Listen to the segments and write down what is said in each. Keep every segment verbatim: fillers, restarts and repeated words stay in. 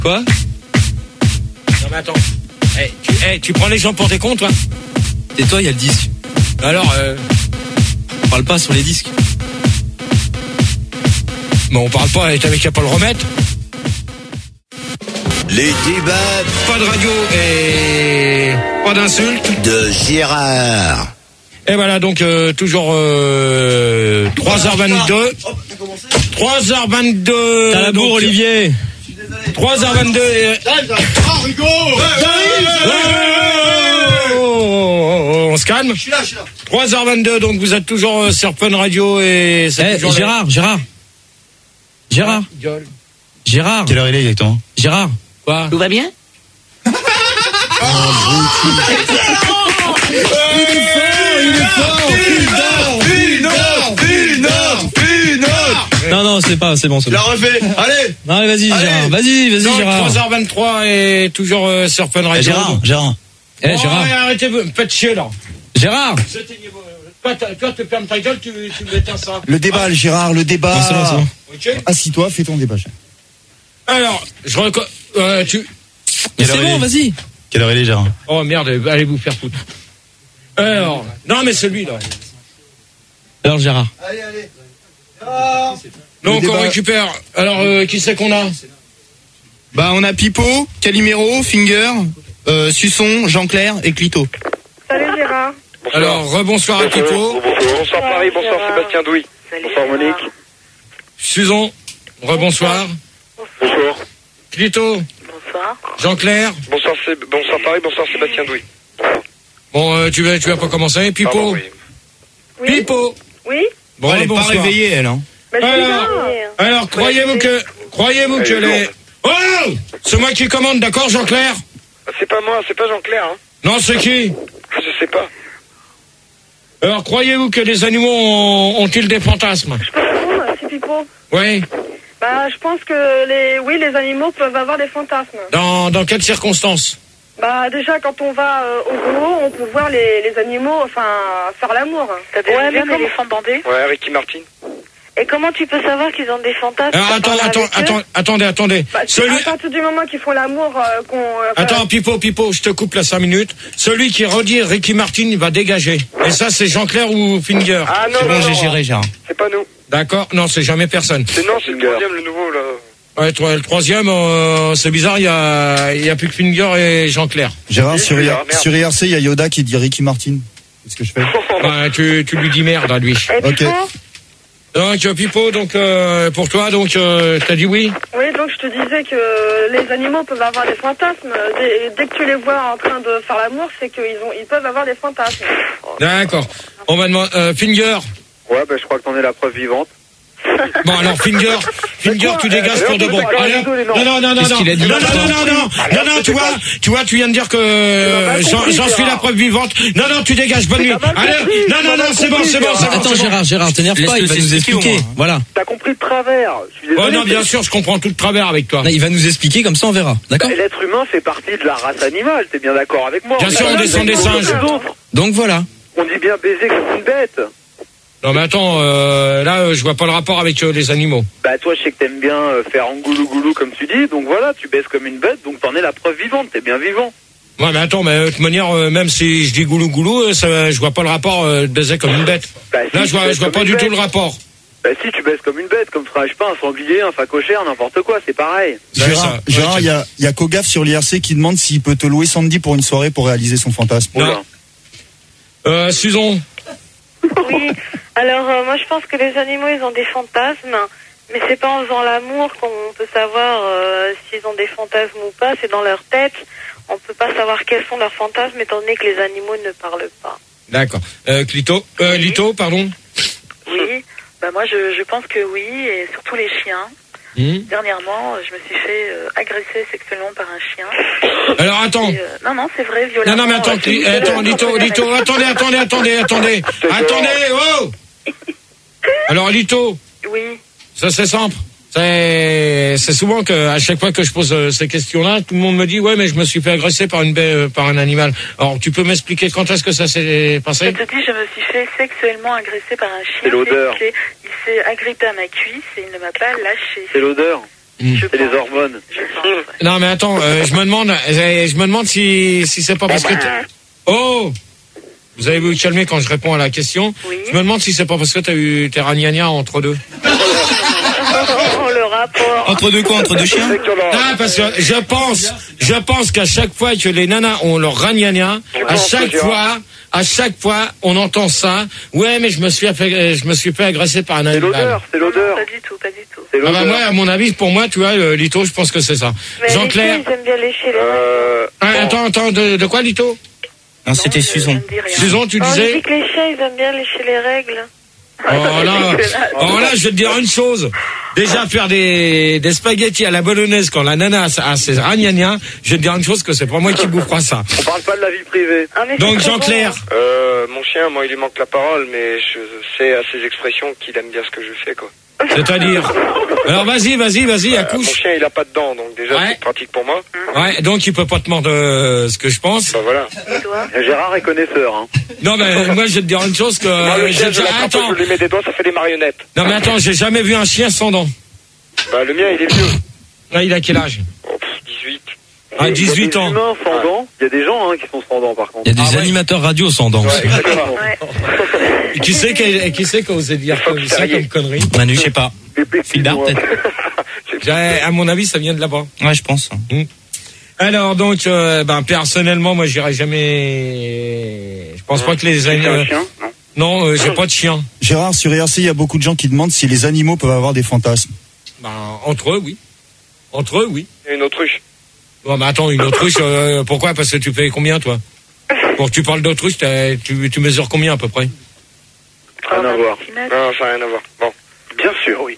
Quoi? Non mais attends. Hey, tu, hey, tu prends les gens pour des cons, toi? Et toi, il y a le disque. Alors, euh... on parle pas sur les disques. Bon, on parle pas, t'avais qu'à pas le remettre. Les débats. Pas de radio et pas d'insultes. De Gérard. Et voilà, donc euh, toujours euh, trois heures vingt-deux. trois heures vingt-deux. T'as la bourre, Olivier. trois heures vingt-deux. Et... Oh, Rigo! On se calme. Je suis là, je suis là. trois heures vingt-deux, donc vous êtes toujours euh, sur Fun Radio et c'est Eh, toujours Gérard, Gérard. Gérard. Gueule. Gérard. Quelle heure il est exactement? Gérard. Quoi? Tout va bien? Non, non, c'est pas, c'est bon, c'est Il bon. a refait. Allez. Non, allez, vas-y, Allez. Gérard. Vas-y, vas-y, Non, Gérard. trois heures vingt-trois et toujours euh, sur Fun Radio. Eh, Gérard, Gérard. Eh, Oh, Gérard. ouais, arrêtez, vous me faites chier là. Gérard. Toi, t'as- toi, tu fermes ta gueule, tu, tu m'éteins ça. Le débat, le Gérard, le débat. Non, c'est bon, c'est bon. Ok. Assis-toi, fais ton débat. Alors, je reco... euh, tu... Mais Quelle c'est heure bon, il est vas-y. Quelle heure il est, Gérard? Oh merde, allez vous faire foutre. Alors, non mais celui-là. Alors, Gérard. Allez, allez. Ah. Donc Le on débat. récupère. Alors, euh, qui c'est qu'on a? Bah, on a Pipo, Calimero, Finger, euh, Suçon, Jean-Claire et Clito. Salut Gérard. Alors, rebonsoir à Pipo. Bonsoir Paris, bonsoir Gérard. Sébastien Douy. Salut, Bonsoir Gérard. Monique. Susan, rebonsoir. Bonsoir. Clito, Bonsoir. Jean-Claire. Bonsoir, Sé- bonsoir Paris, bonsoir Sébastien Douy. Bon, euh, tu vas, tu vas pas commencer. Pipo. Pardon, oui. Oui. Pipo. Oui. Bon, elle est pas rebonsoir. réveillée, elle, hein. Bah, je suis Alors, là. alors, croyez-vous que, croyez-vous Elle que est les... lourde. Oh! C'est moi qui commande, d'accord, Jean-Claire? C'est pas moi, c'est pas Jean-Claire, hein. Non, c'est qui? Je sais pas. Alors, croyez-vous que les animaux ont- ont-ils des fantasmes? Je peux répondre, c'est Pipo. Oui. Bah, je pense que les, oui, les animaux peuvent avoir des fantasmes. Dans, dans quelles circonstances? Bah, déjà, quand on va euh, au zoo, on peut voir les, les animaux, enfin, faire l'amour. T'as déjà vu un éléphant bandé? Ouais, Ricky Martin. Et comment tu peux savoir qu'ils ont des fantasmes? Alors, T'as attends, parlé attends, avec eux? attends, attendez, attendez. Bah, c'est Celui... à partir du moment qu'ils font l'amour, euh, qu'on... euh, enfin, Attends, Pipo, Pipo, je te coupe là cinq minutes. Celui qui redit Ricky Martin, il va dégager. Et ça, c'est Jean-Claire ou Finger? Ah non, C'est non, bon, j'ai non, géré, Gérard. c'est pas nous. D'accord? Non, c'est jamais personne. C'est non, c'est le troisième, le nouveau, là. Ouais, toi, le troisième, euh, c'est bizarre, il y a, il y a plus que Finger et Jean-Claire. Gérard, Oui, sur, oui, I- alors, merde. sur I R C, il y a Yoda qui dit Ricky Martin. Qu'est-ce que je fais? Ouais, tu, tu lui dis merde à lui. Et Ok. Pipo? Donc, euh, Pipo, donc, euh, pour toi, donc, euh, t'as dit oui? Oui, donc je te disais que les animaux peuvent avoir des fantasmes. Dès, dès que tu les vois en train de faire l'amour, c'est qu'ils ont, ils peuvent avoir des fantasmes. D'accord. On va demander, euh, Finger. Ouais, bah je crois que t'en es la preuve vivante. Bon, alors, Finger, Finger, tu dégages pour de bon. Allez, non, non, non, non, Qu'est-ce non, qu'il a dit, non, non, pourtant non, non, non, non, non, tu vois, tu vois, tu viens de dire que euh, j'en j'en suis la preuve vivante. Non, non, tu dégages, bonne nuit. Allez, non, non, non, c'est bon, c'est bon, c'est bon. Attends, c'est bon. Gérard, Gérard, t'énerve pas, il va Laisse-le nous s'expliquer, expliquer. au moins. Voilà. T'as compris de travers. Je suis Oh désolé. non, bien sûr, je comprends tout de travers avec toi. Là, il va nous expliquer, comme ça on verra. D'accord? L'être humain fait partie de la race animale, t'es bien d'accord avec moi? Bien On est sûr, pas on là descend des des singes. autres. Donc voilà. On dit bien baiser comme une bête. Non, mais attends, euh, là, euh, je vois pas le rapport avec euh, les animaux. Bah toi, je sais que t'aimes bien euh, faire en goulou goulou comme tu dis, donc voilà, tu baises comme une bête, donc t'en es la preuve vivante, t'es bien vivant. Ouais, mais attends, mais euh, de toute manière, euh, même si je dis goulou goulou, euh, ça, je vois pas le rapport euh, de baiser comme une bête. Bah, si, Là, tu je vois, baises je vois comme pas une du tout bête. le rapport. Bah si, tu baises comme une bête, comme ferais, je sais pas, un sanglier, un facochère, n'importe quoi, c'est pareil. Ouais, Gérard, ça. Gérard, Ouais, il y a, il y a Kogaf sur l'I R C qui demande s'il peut te louer Sandy pour une soirée pour réaliser son fantasme. Non. Oula. Euh, Susan. Oui. Alors, euh, moi, je pense que les animaux, ils ont des fantasmes. Mais c'est pas en faisant l'amour qu'on peut savoir euh, s'ils ont des fantasmes ou pas. C'est dans leur tête. On peut pas savoir quels sont leurs fantasmes étant donné que les animaux ne parlent pas. D'accord. Euh, Clito, euh, Lito, pardon. Oui. Bah moi, je, je pense que oui, et surtout les chiens. Hmm. Dernièrement, je me suis fait euh, agresser sexuellement par un chien. Alors attends. Et, euh, non, non, c'est vrai, violemment. Non, non, mais attends, Euh, Cli- c'est- attends, Lito, Lito, attendez, attendez, attendez, attendez, attendez, oh. Alors Lito, Oui. ça c'est simple. C'est, c'est souvent que à chaque fois que je pose euh, ces questions-là, tout le monde me dit ouais, mais je me suis fait agresser par une baie, euh, par un animal. Alors tu peux m'expliquer quand est-ce que ça s'est Je passé? te dis, je me suis fait sexuellement agresser par un chien. C'est l'odeur. Il s'est- il s'est agrippé à ma cuisse et il ne m'a pas lâché. C'est l'odeur. C'est les hormones. Non, mais attends, euh, je me demande, euh, je me demande si, si c'est pas parce que. t'as- Oh! Vous avez vous calmer quand je réponds à la question. Oui. Je me demande si c'est pas parce que t'as eu tes ragnagnas entre deux. Oh, le rapport. Entre deux quoi? Entre deux chiens? Ah, parce que je pense, je pense qu'à chaque fois que les nanas ont leur ragnagna, à chaque fois, à chaque fois, on entend ça. Ouais, mais je me suis fait, je me suis fait agresser par un C'est animal. l'odeur, c'est Non, l'odeur. pas du tout, pas du tout. C'est Ah bah l'odeur. moi, à mon avis, pour moi, tu vois, le Lito, je pense que c'est ça. Mais les Jean-Claire. chiens, ils aiment bien lécher les Euh, Ah, bon. attends, attends, de, de quoi, Lito? Non, c'était je- Susan. je ne dis rien. Susan, tu Oh, je disais? dis que les chiens, ils aiment bien lécher les règles. Oh là, oh là, je vais te dire une chose. Déjà faire des, des spaghettis à la bolognaise quand la nana a ses ragnagnas, je vais te dire une chose que c'est pas moi qui bouffera ça. On parle pas de la vie privée. Ah, mais Donc c'est très Jean-Claire, bon. Euh, mon chien, moi, il lui manque la parole, mais je sais à ses expressions qu'il aime bien ce que je fais, quoi. c'est-à-dire. Alors vas-y, vas-y, vas-y, Euh, mon accouche. chien, il a pas de dents, donc déjà, Ouais. c'est pratique pour moi. Ouais, donc il peut pas te mordre euh, ce que je pense. Bah voilà. Et toi Gérard est connaisseur. Hein. Non mais moi je vais te dire une chose que. Moi, le j'ai chien, je déjà- l'attrape, Attends, je lui mets des doigts, ça fait des marionnettes. non mais attends, j'ai jamais vu un chien sans dents. Bah, le mien, il est vieux. Là, il a quel âge? Oh, pff, dix-huit. Ah, dix-huit Il y a des ans. humains sans dents. Il y a des gens hein, qui sont sans dents par contre. Il y a des Ah ouais. animateurs radio sans dents. Ouais, exactement. Ouais. Qui c'est qui, qui c'est qui a osé dire comme ça comme connerie? Manu, je sais pas. Pépé, Fil d'art, excuse-moi. peut-être. J'ai- À mon avis, ça vient de là-bas. Ouais, je pense. Alors donc, euh, ben personnellement, moi, j'irai jamais. Je pense pas que les C'est animaux. un chien, non? Non, euh, j'ai pas de chien. Gérard, sur R C, il y a beaucoup de gens qui demandent si les animaux peuvent avoir des fantasmes. Ben entre eux, oui. Entre eux, oui. Et une autruche. Bon, mais attends, une autruche, euh, pourquoi? Parce que tu payes combien, toi? Pour que tu parles d'autruche, t'as- tu, tu mesures combien à peu près? Rien à voir. Non, ça n'a rien à voir. Bon. Bien sûr, oui.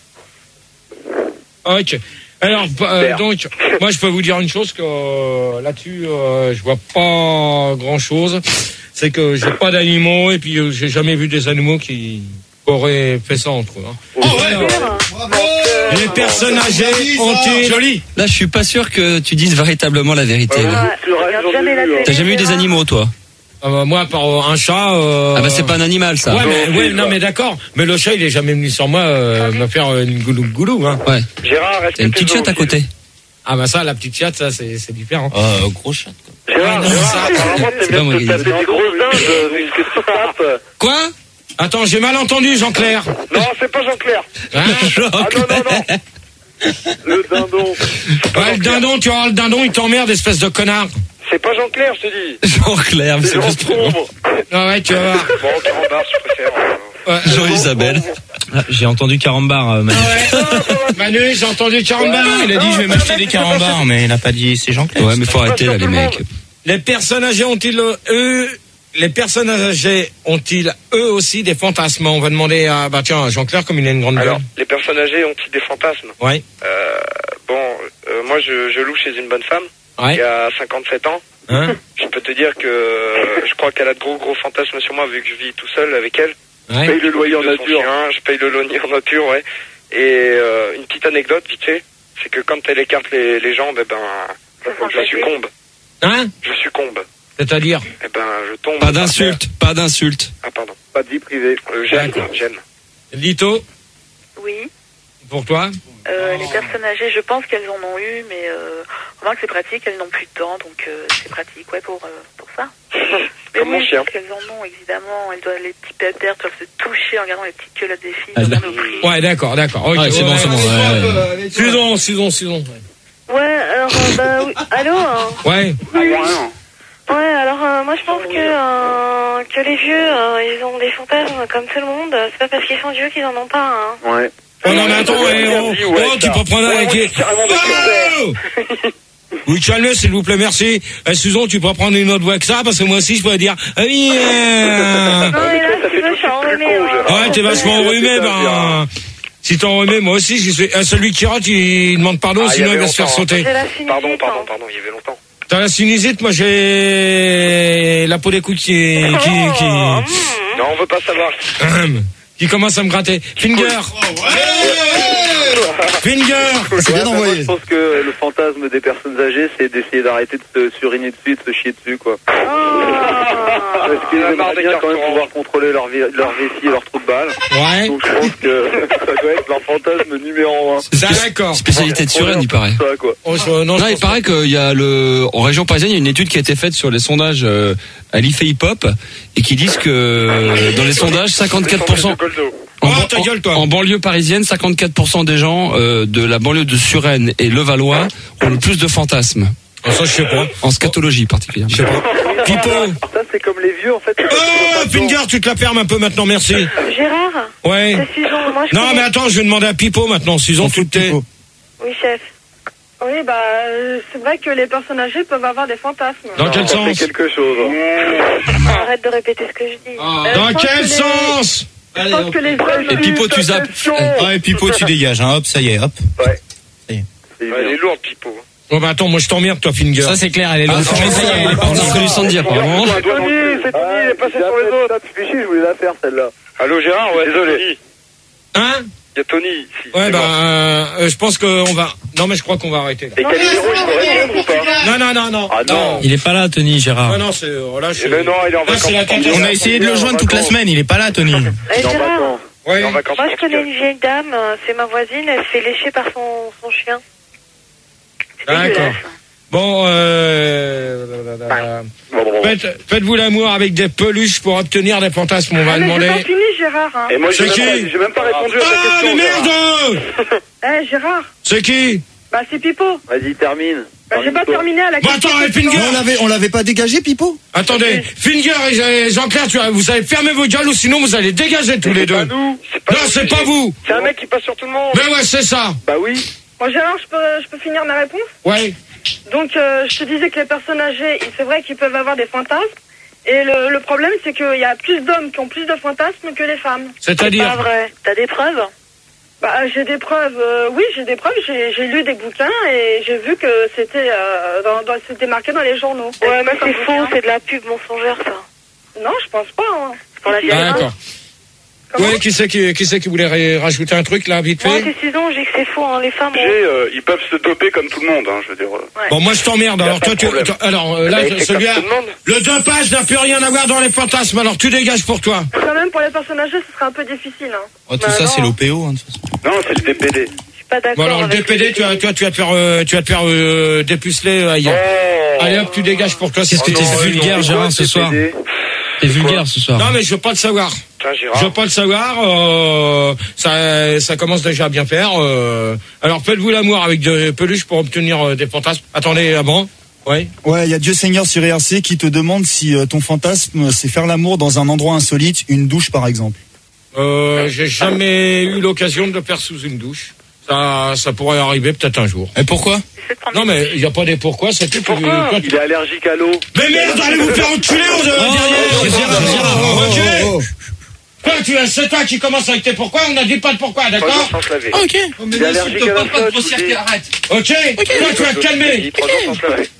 Ok. Alors, euh, Super. donc, moi, je peux vous dire une chose que euh, là-dessus, euh, je vois pas grand-chose. C'est que j'ai pas d'animaux et puis euh, j'ai jamais vu des animaux qui auraient fait ça entre eux. Hein. Alors, Bravo. les personnes âgées ont-ils... Joli. Là, je suis pas sûr que tu dises véritablement la vérité. Ouais, là. Ouais, C'est vrai, regarde j'en ai jamais la vu, hein. télé, T'as jamais eu des Gérard. animaux, toi? Ah bah, moi, par euh, un chat... euh, Ah bah c'est pas un animal, ça. Ouais, mais, Non, ouais, c'est non, pas. mais d'accord. Mais le chat, il est jamais venu sur moi euh, me faire une goulou goulou. Hein. Ouais. Gérard, est-ce T'as une que petite t'es chatte à zoophile? côté. Ah bah ça, la petite chatte, ça, c'est c'est différent. Oh, gros chat. quoi. Gérard, Ouais, non, Gérard, ça- apparemment, C'est t'aimes pas moi bien qui te dis. taper des grosses dindes, vu ce que tu tapes. Quoi? Attends, j'ai mal entendu, Jean-Claire. Non, c'est pas Jean-Claire. Hein? Ah non, non, non. Le dindon. Ouais, le dindon, tu auras le dindon, il t'emmerde, espèce de connard. C'est pas Jean-Claire, je te dis. Jean-Claire, mais C'est c'est Jean juste Sombre. Ah ouais, tu vas voir. Bon, Carambar, je préfère. euh. Ouais, Jean-Isabelle. Ah, j'ai entendu carambar, euh, Manu. ouais. Manu, j'ai entendu Carambar. Il a dit je vais m'acheter des carambars, mais il a pas dit c'est Jean-Claire. Ouais, mais faut arrêter là, les mecs. Les personnes âgées ont-ils, euh, eux, les personnes âgées ont-ils, eux aussi, des fantasmes? On va demander à, bah tiens, Jean-Claire, comme il a une grande Alors, gueule. les personnes âgées ont-ils des fantasmes? Ouais, Euh, bon, euh, moi, je, je loue chez une bonne femme qui ouais. a cinquante-sept ans. Hein? Je peux te dire que euh, je crois qu'elle a de gros gros fantasmes sur moi vu que je vis tout seul avec elle. Ouais. Paye le loyer en De son nature. chien, je paye le loyer en nature, ouais. Et euh, une petite anecdote, vite fait, c'est que quand elle écarte les, les jambes, eh ben, je succombe. Hein? Je succombe. C'est-à-dire? Eh ben, je tombe. Pas par d'insulte, pas d'insulte. terre. Ah, pardon. Pas de vie privée. Euh, j'aime, D'accord. j'aime. Lito, Oui. pour toi? Euh, les personnes âgées, je pense qu'elles en ont eu, mais euh, remarque c'est pratique, elles n'ont plus de dents, donc euh, c'est pratique, ouais, pour, euh, pour ça. Mais Comme oui, mon chien. parce qu'elles en ont, évidemment, elles doivent, les petits pépères doivent se toucher en regardant les petites culottes des filles, Ah, dans là. nos prix. Ouais, d'accord, d'accord. Ok, Ouais, c'est ouais, bon, c'est bon. ouais. Ouais, ouais. Suivons, suivons, suivons. Ouais, alors, euh, bah oui, allô hein. Ouais. Ouais, alors euh, moi je pense que, euh, que les vieux, euh, ils ont des fantasmes comme tout le monde, c'est pas parce qu'ils sont vieux qu'ils en ont pas, hein. Ouais. Oh non, mais attends, eh, oh, oh, tu peux prendre avec les... Oh oui, calmez, s'il vous plaît, merci. Eh, Susan, tu peux prendre une autre voix que ça, parce que moi aussi, je pourrais dire... Ah oui, euh... Non, mais là, si tu veux, je suis enrhumée, hein. Ouais, t'es vachement enrhumé, ben... Si t'es enrhumé, moi aussi, je suis... euh, celui qui rate, il demande pardon, Ah, il y sinon il avait va se faire longtemps, hein. sauter. J'ai la sinusite, Pardon, pardon, hein. pardon, il y avait longtemps. T'as la sinusite, moi j'ai la peau des couilles qui... qui, qui... Oh, mmh. Non, on veut pas savoir. qui commence à me gratter. Finger. Finger. C'est bien Ouais, moi, envoyé. je pense que le fantasme des personnes âgées, c'est d'essayer d'arrêter de se suriner dessus, de se chier dessus, quoi. Oh, Parce qu'ils aimeraient bien quand même pouvoir contrôler leur, vi- leur vessie et leur trou de balle. Ouais. Donc je pense que ça doit être leur fantasme numéro un. D'accord. Spécialité de Suresnes, il paraît. Ça, quoi. Oh, je- non, Non, je il pense paraît qu'il y a le, en région parisienne, il y a une étude qui a été faite sur les sondages euh, à l'I F E Hip Hop et qui disent que euh, dans les sondages, cinquante-quatre pour cent en, Oh, ban- ta gueule, toi. en, en banlieue parisienne, cinquante-quatre pour cent des gens euh, de la banlieue de Suresnes et Levallois ont le plus de fantasmes. Oh, ça, je sais pas. En scatologie particulièrement. Je sais pas. Pipo. Ça, c'est comme les vieux, en fait. Oh, Finger, tu te la fermes un peu maintenant, merci. Gérard, Ouais. c'est Susan. Moi, je Non, connais- mais attends, je vais demander à Pipo maintenant. Susan, tout est. Oui, chef. Oui, bah, euh, c'est vrai que les personnes âgées peuvent avoir des fantasmes. Dans quel Ça fait sens quelque chose. Arrête de répéter ce que je dis. Euh, Dans je pense quel que les- sens Je pense que les hommes... Et Pipo, tu zappes. Ah, et Pipo, tu dégages, hein, hop, ça y est, hop. Ouais. Ça y est. C'est Ouais, elle est lourde, Pipo. Oh, bah attends, moi je t'emmerde, toi, Finger. Ça c'est clair, elle est Ah, lourde. ça y est, elle est partie. On a reconnu Sandy apparemment. C'est Tony, c'est Tony, il est passé sur les autres. Tu fais chier, je voulais la faire, celle-là. Allô, Gérard? Ouais, Désolé. Tony. Hein? Il y a Tony ici. Ouais, C'est bah, bon. euh, je pense qu'on va. Non, mais je crois qu'on va arrêter là. Et Calimero, il peut répondre ou pas? Non, non, non, non. Ah non. Il est pas là, Tony, Gérard. Ouais, non, c'est. oh, là, je- Eh ben non, il est en Là, vacances. c'est la catastrophe. On a essayé de le joindre toute la semaine, il est pas là, Tony. Eh, Il est en Gérard, vacances. Ouais. Il est en vacances. moi je connais une vieille dame, euh, c'est ma voisine, elle se fait lécher par son, son chien. C'est D'accord. dégueulasse. Bon, euh. Faites, faites-vous l'amour avec des peluches pour obtenir des fantasmes, on va Ah, mais demander. j'ai pas fini, Gérard. Hein. Et moi, j'ai C'est même, qui pas- j'ai même pas répondu à ta Ah, question. mais Gérard. merde! Eh, Gérard, C'est qui? bah c'est Pipo. Vas-y, termine. Bah, j'ai pas Termine-toi. terminé à la Bon, question. attends, et Finger! On l'avait, on l'avait pas dégagé, Pipo? Attendez, Finger et Jean-Claire, tu, vous allez fermer vos gueules ou sinon vous allez dégager tous les C'est deux. pas nous. C'est Non, nous, c'est pas vous. C'est un mec qui passe sur tout le monde. Mais ouais, c'est ça. Bah oui. Bon, Gérard, je peux, je peux finir ma réponse? Ouais. Donc, euh, je te disais que les personnes âgées, c'est vrai qu'ils peuvent avoir des fantasmes. Et le, le problème, c'est qu'il y a plus d'hommes qui ont plus de fantasmes que les femmes. C'est pas C'est-à-dire. vrai. T'as des preuves? Bah, j'ai des preuves, euh, oui, j'ai des preuves, j'ai, j'ai lu des bouquins et j'ai vu que c'était, euh, dans, dans- c'était marqué dans les journaux. Ouais, mais Comme c'est faux, bouquin. c'est de la pub mensongère, ça. Non, je pense pas. Hein. Pour la Si, vieille. Ah, d'accord. Comment Ouais, qui c'est qui, qui c'est qui voulait ré- rajouter un truc là, vite Moi, fait? c'est Susan, j'ai que c'est faux, hein, les femmes. J'ai, ont- euh, ils peuvent se doper comme tout le monde, hein, je veux dire. euh. Ouais. Bon, moi je t'emmerde. Y a Alors pas toi, de tu, problème. toi- alors euh, là, Bah, c'est celui-là, comme tout le monde. le dopage n'a plus rien à voir dans les fantasmes. Alors tu dégages pour toi. Quand même, pour les personnes âgées, ce serait un peu difficile. Hein. Oh, tout Bah, ça, non. c'est l'O P O, hein, de toute façon. Non, c'est le D P D. Je suis pas d'accord. Bon alors le avec D P D, ce que tu vas, tu tu vas, tu vas te faire, euh, tu vas te faire euh, dépuceler euh, ailleurs. Oh. Allez hop, tu dégages pour toi. Qu'est-ce que Oh, t'es non, vulgaire, non. Gérard, ce soir? T'es vulgaire ce soir. Non mais je veux pas le savoir. Tiens, Je Gérard. veux pas le savoir. Euh, ça, ça commence déjà à bien faire. Euh, alors faites-vous l'amour avec des peluches pour obtenir euh, des fantasmes. Attendez, avant. Ouais. Ouais, il y a Dieu Seigneur sur R C qui te demande si euh, ton fantasme, c'est faire l'amour dans un endroit insolite, une douche par exemple. Euh, j'ai jamais eu l'occasion de le faire sous une douche. Ça, ça pourrait arriver peut-être un jour. Et pourquoi? Non mais il y a pas des pourquoi. C'est tout. Pourquoi? Toi, Il est allergique à l'eau. Mais merde, allez vous faire enculer euh, derrière. Gérard, Gérard, Ok. Oh, oh. Toi, tu as, c'est toi qui commence avec tes pourquoi. On n'a dit pas de pourquoi, Pas d'accord? sans se laver. Ok. Il est allergique à la flotte. je vous dis. Ok. Toi, tu vas te calmer. Il trois jours sans se laver.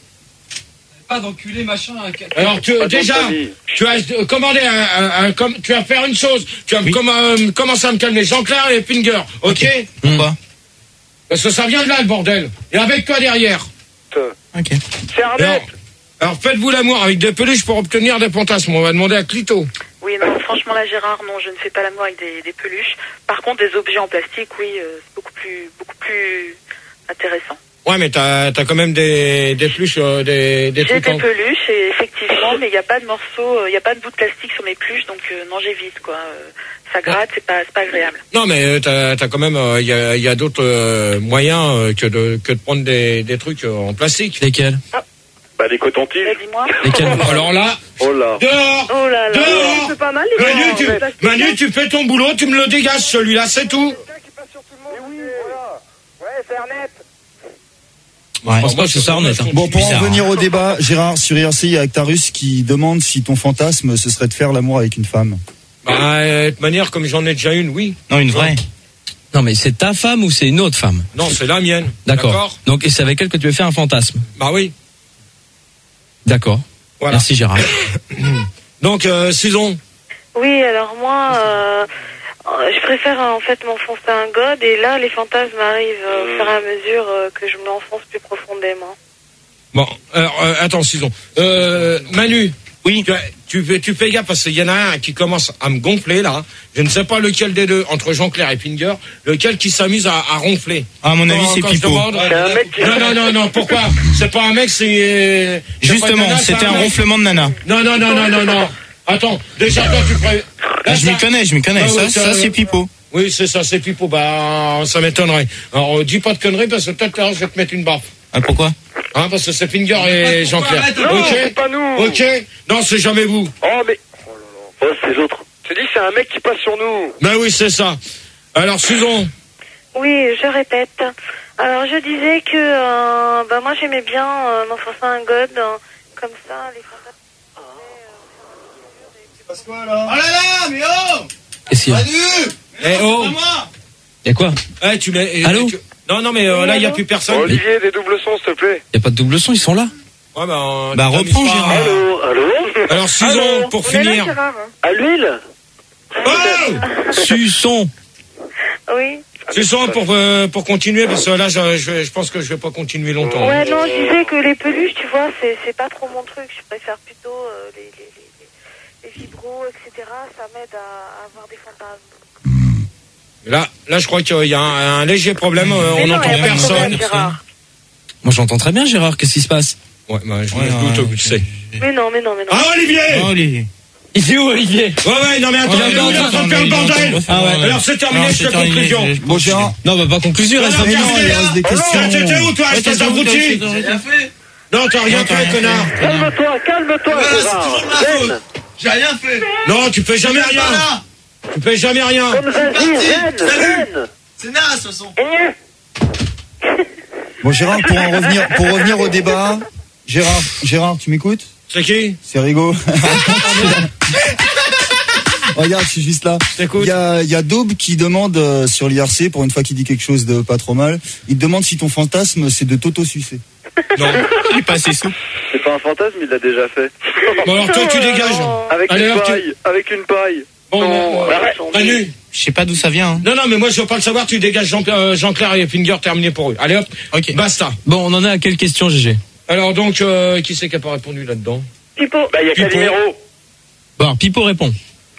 Pas d'enculé machin. Alors tu, Pas de déjà, famille. tu as euh, commandé un, un, un- comme, tu vas faire une chose. Tu vas me comm- euh, commencer à me calmer Jean-Claire et Finger, ok? Pourquoi? Parce que ça vient de là le bordel. Et avec toi derrière. Ok. C'est Alors, Arnett. alors faites-vous l'amour avec des peluches pour obtenir des fantasmes. On va demander à Clito. Oui, non, franchement, là, Gérard, non, je ne fais pas l'amour avec des, des peluches. Par contre, des objets en plastique, oui, euh, c'est beaucoup plus, beaucoup plus intéressant. Ouais, mais t'as, t'as quand même des, des peluches, euh, des, des J'ai trucs des en... peluches, et effectivement, mais il n'y a pas de morceaux, il n'y a pas de bout de plastique sur mes peluches, donc euh, non, j'évite, quoi. Euh, ça gratte, c'est pas, c'est pas agréable. Non, mais euh, t'as, t'as quand même, il y a, y a d'autres euh, moyens euh, que de, que de prendre des, des trucs euh, en plastique. Lesquels? Bah, les cotons-tiges. Là, dis-moi. Lesquels? Alors là, Oh là. dehors. Oh là là. Dehors. C'est pas mal, les Manu, gens, tu, en plastique. Manu, tu fais ton boulot, tu me le dégages, celui-là, c'est tout. Oui, voilà. Ouais, c'est Arnett. Ouais, je pense pas que ce soit honnête. hein. Bon, pour en Bizarre, revenir hein. au débat, Gérard, sur R C, il y a Actarus qui demande si ton fantasme, ce serait de faire l'amour avec une femme. Bah, euh, de toute manière, comme j'en ai déjà une, oui. Non, une vraie. Non, mais c'est ta femme ou c'est une autre femme? Non, c'est la mienne. D'accord. Donc, et c'est avec elle que tu veux faire un fantasme? Bah oui. D'accord. Voilà. Merci Gérard. Donc, euh, Susan. Oui, alors moi, euh, euh, je préfère euh, en fait m'enfoncer un god, et là, les fantasmes arrivent euh, au fur et à mesure euh, que je m'enfonce plus profondément. Bon, alors, euh, attends, Susan. Euh, Manu, Oui. Tu, tu fais, tu fais gaffe parce qu'il y en a un qui commence à me gonfler là. Je ne sais pas lequel des deux, entre Jean-Claire et Finger, lequel qui s'amuse à, à ronfler. À mon avis, Quand- c'est quand je Pipo. demande- C'est un mec qui- Non, non, non, non, pourquoi? C'est pas un mec, c'est... c'est pas une Justement, nana, c'est c'était un mec. ronflement de nana. Non, non, non, non, non, non. Attends, déjà toi tu ferais... Là, Je m'y ça- connais, je m'y connais. Ah Ça, oui, ça, ça- c'est Pipo. Oui, c'est ça, c'est Pipo. Bah, ça m'étonnerait. Alors, euh, dis pas de conneries parce que peut-être là, je vais te mettre une baffe. Ah, pourquoi? Hein, parce que c'est Finger et Jean-Claire. Non, Ok. c'est pas nous. Ok. Non, c'est jamais vous. Oh, mais. Oh là là. Oh, c'est l'autre. Tu dis, c'est un mec qui passe sur nous. Ben oui, c'est ça. Alors, Susan. Oui, je répète. Alors, je disais que euh, bah, moi, j'aimais bien euh, m'enfoncer un god euh, comme ça, les fantasmes. Passe quoi là? Oh là là, mais oh! Qu'est-ce qu'il y a? Manu! Eh oh. C'est moi! Y a quoi? Eh, tu mets. eh, Allô tu- Non, non, mais euh, là, il n'y a plus personne. Olivier, des doubles sons, s'il te plaît. Y a pas de double son, ils sont là. Ouais, bah, euh, Bah, tu reprends, t'amuses pas. Gérard. Allô, allô? Alors, Susan, Allô pour On est là, finir. Gérard. À l'huile? Oh Suçon. Oui. Susan, pour, euh, pour continuer, parce que là, je, je, je pense que je vais pas continuer longtemps. Ouais, non, je disais que les peluches, tu vois, c'est c'est pas trop mon truc. Je préfère plutôt euh, les, les, les, les vibros, et cetera. Ça m'aide à, à avoir des fantasmes. Là, là, je crois qu'il y a un, un léger problème. euh, Mais on non, n'entend y a pas de personne. problème, Gérard. Moi, j'entends très bien, Gérard. Qu'est-ce qui se passe? Ouais, bah, je me Ouais, doute, ouais, tu sais. Mais non, mais non, mais non. Ah, Olivier! Oh, Olivier. Il est où, Olivier? Ouais, ouais, non, mais attends, Oh, il est non, où, il est en non, train de non, faire le il est en train de bordel? faire- Ah ouais. ouais. Alors, c'est terminé, Non, je c'est fais terminé, conclusion. je- je- Bon, Gérard. Non, bah, pas conclusion, Non, reste non, vingt minutes. terminé, il hein. reste des Oh, questions. non, t'étais où, toi? Ouais, J'étais t'as abruti. t'as- J'ai rien fait! Non, t'as rien Non, t'as fait, rien connard. fait. Calme-toi, calme-toi, Voilà, c'est Gérard. toujours de ma faute! Zen. J'ai rien fait! Non, tu fais jamais Je suis pas rien. là. Tu fais jamais rien. Comme Zazie, parti. zen, Salut. zen. C'est naze, de toute façon! Bon, Gérard, pour en revenir, pour revenir au débat, Gérard, Gérard, tu m'écoutes? C'est qui? C'est Rigaud. Regarde, je suis juste là. T'écoutes. Il y a, il y a Daube qui demande euh, sur l'I R C, pour une fois qu'il dit quelque chose de pas trop mal, il te demande si ton fantasme c'est de t'auto-sucer. Non. Il est pas assez souple. C'est pas un fantasme, il l'a déjà fait. Bon, alors, toi, tu dégages. Avec Allez, une alors, tu- paille, avec une paille. Bon, Non, non, arrête. Manu. Je sais pas d'où ça vient. Hein. Non, non, mais moi, je veux pas le savoir. Tu dégages Jean, euh, Jean-Claire et Finger, terminé pour eux. Allez, hop. Ok. Basta. Bon, on en est à quelle question, G G? Alors, donc, euh, qui c'est qui a pas répondu là-dedans? Pipo. Bah, il y a Pipo. Calimero. Bon, Pipo répond.